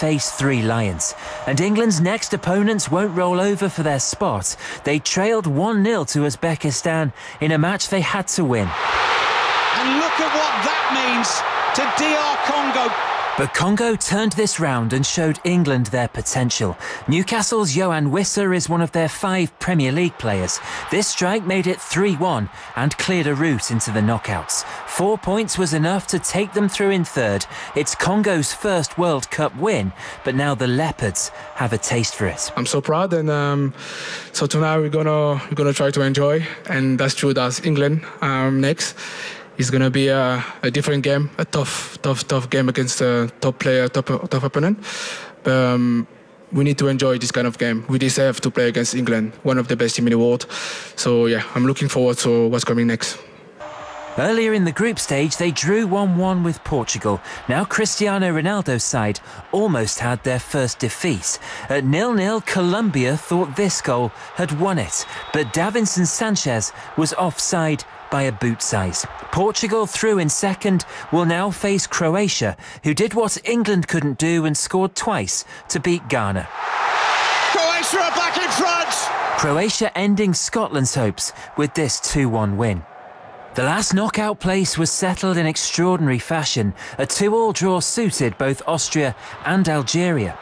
face 3 Lions. And England's next opponents won't roll over for their spot. They trailed 1-0 to Uzbekistan in a match they had to win. And look at what that means to DR Congo. But Congo turned this round and showed England their potential. Newcastle's Yohan Wissa is one of their 5 Premier League players. This strike made it 3-1 and cleared a route into the knockouts. 4 points was enough to take them through in third. It's Congo's first World Cup win, but now the Leopards have a taste for it. I'm so proud, and so tonight we're gonna try to enjoy, and that's true. That's England next. It's going to be a different game, a tough game against a top player, tough opponent. We need to enjoy this kind of game. We deserve to play against England, one of the best teams in the world. So yeah, I'm looking forward to what's coming next. Earlier in the group stage, they drew 1-1 with Portugal. Now Cristiano Ronaldo's side almost had their first defeat. At 0-0, Colombia thought this goal had won it, but Davinson Sanchez was offside by a boot size. Portugal, through in second, will now face Croatia, who did what England couldn't do and scored twice to beat Ghana. Croatia are back in front. Croatia ending Scotland's hopes with this 2-1 win. The last knockout place was settled in extraordinary fashion. A 2-2 draw suited both Austria and Algeria.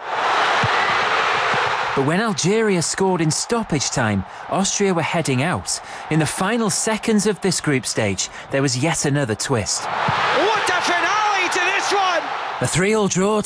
But when Algeria scored in stoppage time, Austria were heading out. In the final seconds of this group stage, there was yet another twist. What a finale to this one! A 3-3 draw